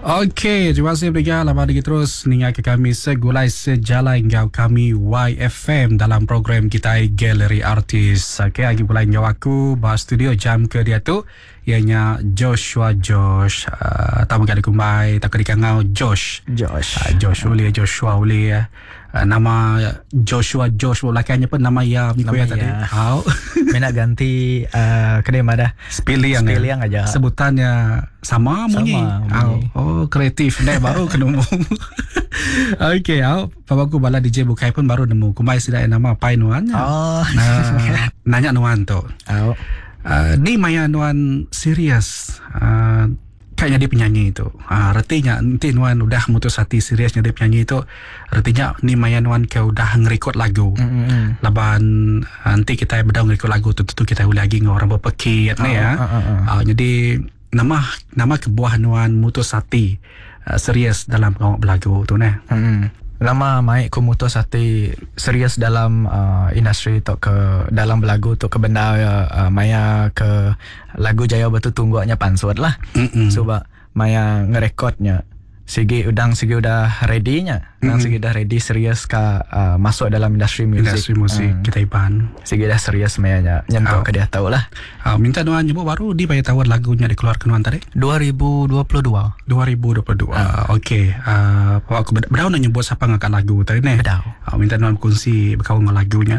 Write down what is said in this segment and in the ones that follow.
Okey, terima kasih pendengar. Lama lagi terus ningat ke kami segulai sejalan ngau kami YFM dalam program kita Galeri Artis. Okey, lagi pula ngau aku bahas studio jam ke dia tu ianya Joshua Josh. Tamu kali kumai tak kena ngau Josh. Josh boleh Joshua boleh nama Joshua Josh belakangnya pun nama ya miko ya tadi. Nak ganti kedai madah Spelling aja. Sebutannya sama bunyi. Oh, kreatif dah baru kena umum. Okey, papaku bala DJ bukai pun baru nemu. Kumai sudah nama Pai Nuan. Nanya Nuan tu. Ni Maya Nuan serius. Kayaknya dia penyanyi itu. Artinya nanti Nuan udah mutus hati seriusnya dia penyanyi itu. Artinya ni Maya Nuan ke udah ngerekod lagu. Laban nanti kita berdau ngerekod lagu tu kita boleh lagi orang berpekit ni ya. Jadi nama kebuah Nuan mutus hati serius dalam ngawak lagu tu ni. Lama mai ku mutus hati serius dalam industri tu ke dalam lagu tu ke benda maya ke lagu Jaya Batu Tungguaknya pansut lah. Sebab maya ngerekodnya sigi udah ready-nya. Sigi dah ready serius ke masuk dalam industri musik kita iban. Sigi dah serius maya nyentuh ke dia tahu lah. Minta Nuan nyebut baru di bayar tawar lagunya dikeluarkan Nuan tadi 2022. Okey. Aku berdaun nak nyebut siapa ngangkat lagu tadi ni. Minta Nuan kongsi berkawan dengan lagunya.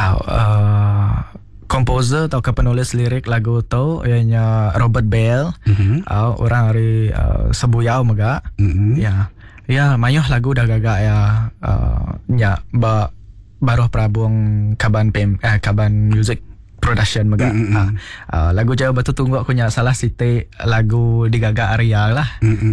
Komposer atau penulis lirik lagu tu ianya Robert Bell. Orang hari Sebuyau mega. Ya mayuh lagu dah gagak ya baru prabung Kaban Music Production mega. Lagu Jaya Batu Tunggu aku nya salah siti lagu digagak Arya lah.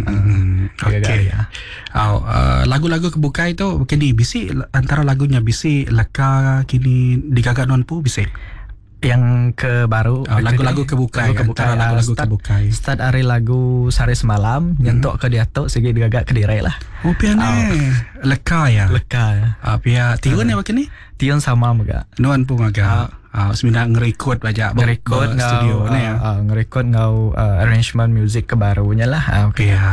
Okey. Lagu-lagu kebukai tu kini bisi antara lagunya bisi leka kini digagak non pu bisi. Yang ke baru lagu-lagu kebukai antara lagu-lagu kebukai start hari lagu Sari Semalam nyentuk ke dia tu segi digagak Kediri lah. Oh pian leka ya pia tiun ya begini tiun sama mega Nuan pun agak sebenarnya ngerekod baca studio ni ya ngerekod ngau arrangement music kebarunya lah.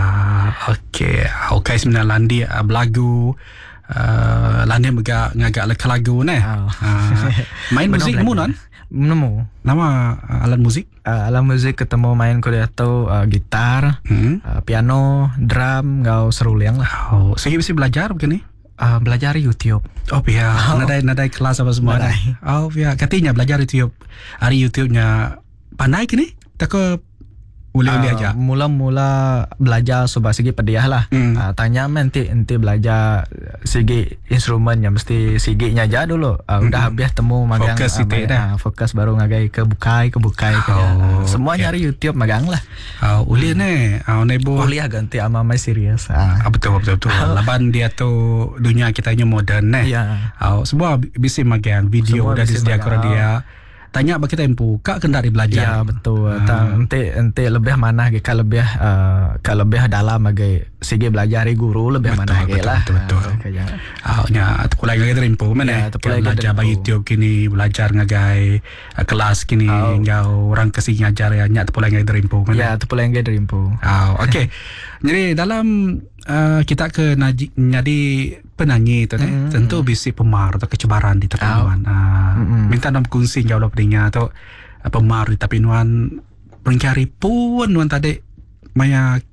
Okey sebenarnya landi belagu landi mega ngagak leka lagu ni. Main muzik nemu nama alat muzik ketemu main ko dia tu gitar, piano, drum, ngau seruling lah. Saya bisa belajar begini. Belajar YouTube. Nadai kelas apa semua. Katanya belajar YouTube. Hari YouTube-nya pandai kini? Tak ke uli-uli aja. Mula-mula belajar sebab segi pediah lah. Tanya nanti belajar segi instrumennya mesti siginya aja dulu. Udah habis temu magang fokus baru ngagai ke bukai semua nyari YouTube magang lah. Uli ni nebo kuliah ganti ama mai serius. Betul. Laban dia tu dunia kitanya moden ni. Semua bisa magang video dah disediakan dia. Tanya bagi tempo kak kena dari belajar. Ya betul. Nanti lebih mana ke lebih dalam lagi segi belajar guru lebih mana lagi lah. Betul. Nya kulai ngagai tempo mana belajar by YouTube kini belajar ngagai kelas kini ngau orang kesini ngajar ya nya kulai ngagai tempo mana. Ya kulai ngagai tempo. Okey. Jadi dalam kita ke jadi penyanyi tu tentu bisi pemar atau kecabaran di Tapinuan. Minta nom kongsi jauh pedenya tu pemar di Tapinuan mencari pun Nuan tadi maya